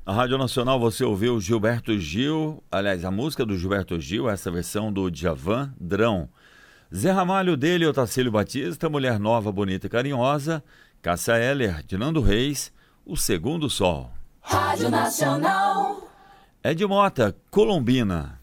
Na Rádio Nacional você ouviu Gilberto Gil, aliás, a música do Gilberto Gil, essa versão do Djavan, Drão. Zé Ramalho dele, Otacílio Batista, Mulher Nova, Bonita e Carinhosa, Cássia Eller, de Nando Reis, O Segundo Sol. Rádio Nacional. Ed Mota, Colombina.